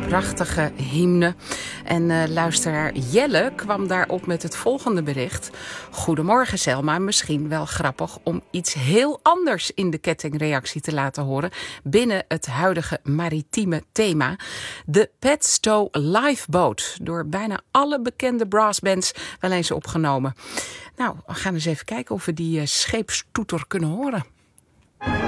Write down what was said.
prachtige hymne. En luisteraar Jelle kwam daarop met het volgende bericht. Goedemorgen Selma, misschien wel grappig om iets heel anders in de kettingreactie te laten horen binnen het huidige maritieme thema. De Padstow Lifeboat, door bijna alle bekende brassbands wel eens opgenomen. Nou, we gaan eens even kijken of we die scheepstoeter kunnen horen.